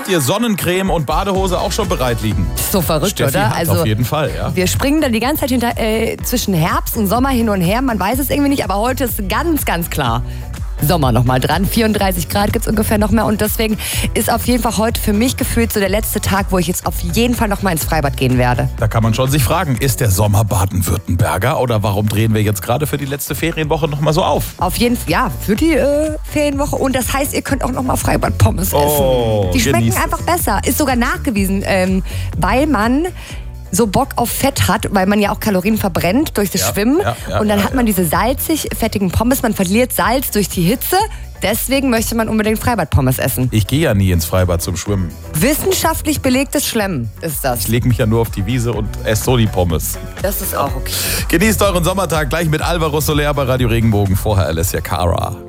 ihr Sonnencreme und Badehose auch schon bereit liegen? So verrückt, Steffi oder? hat auf jeden Fall, ja. Wir springen da die ganze Zeit zwischen Herbst und Sommer hin und her. Man weiß es irgendwie nicht, aber heute ist ganz, ganz klar Sommer nochmal dran. 34 Grad gibt es ungefähr noch mehr. Und deswegen ist auf jeden Fall heute für mich gefühlt so der letzte Tag, wo ich jetzt auf jeden Fall nochmal ins Freibad gehen werde. Da kann man schon sich fragen, ist der Sommer Baden-Württemberger oder warum drehen wir jetzt gerade für die letzte Ferienwoche nochmal so auf? Auf jeden Fall, ja, für die Ferienwoche. Und das heißt, ihr könnt auch nochmal Freibad-Pommes essen. Die schmecken einfach besser. Ist sogar nachgewiesen, weil man so Bock auf Fett hat, weil man ja auch Kalorien verbrennt durch das Schwimmen. Und dann hat man diese salzig-fettigen Pommes. Man verliert Salz durch die Hitze. Deswegen möchte man unbedingt Freibad-Pommes essen. Ich gehe ja nie ins Freibad zum Schwimmen. Wissenschaftlich belegtes Schlemmen ist das. Ich lege mich ja nur auf die Wiese und esse so die Pommes. Das ist auch okay. Genießt euren Sommertag gleich mit Alvaro Soler bei Radio Regenbogen. Vorher Alessia Cara.